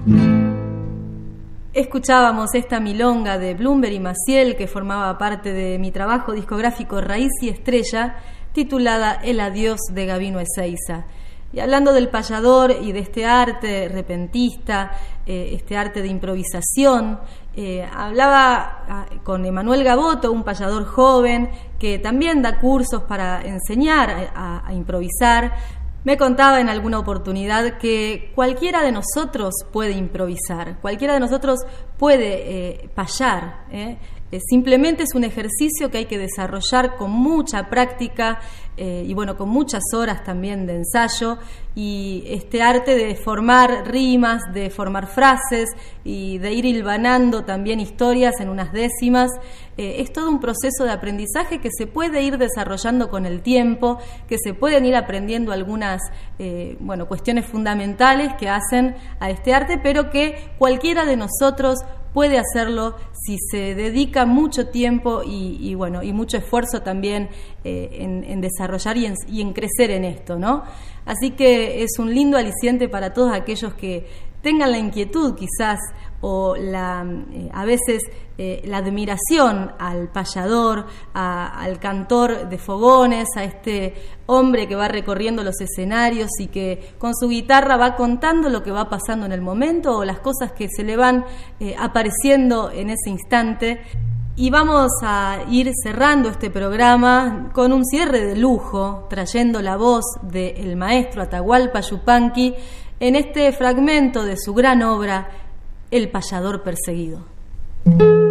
Escuchábamos esta milonga de Blumberg y Maciel, que formaba parte de mi trabajo discográfico Raíz y Estrella, titulada El adiós de Gabino Ezeiza. Y hablando del payador y de este arte repentista, este arte de improvisación, hablaba con Emanuel Gaboto, un payador joven que también da cursos para enseñar a improvisar. Me contaba en alguna oportunidad que cualquiera de nosotros puede improvisar, cualquiera de nosotros puede payar, simplemente es un ejercicio que hay que desarrollar con mucha práctica y bueno, con muchas horas también de ensayo, y este arte de formar rimas, de formar frases y de ir hilvanando también historias en unas décimas, es todo un proceso de aprendizaje que se puede ir desarrollando con el tiempo, que se pueden ir aprendiendo algunas cuestiones fundamentales que hacen a este arte, pero que cualquiera de nosotros puede hacerlo si se dedica mucho tiempo y mucho esfuerzo también en desarrollar y en crecer en esto, ¿no? Así que es un lindo aliciente para todos aquellos que tengan la inquietud quizás o a veces la admiración al payador, al cantor de fogones, a este hombre que va recorriendo los escenarios y que con su guitarra va contando lo que va pasando en el momento o las cosas que se le van apareciendo en ese instante. Y vamos a ir cerrando este programa con un cierre de lujo, trayendo la voz del maestro Atahualpa Yupanqui en este fragmento de su gran obra, El payador perseguido.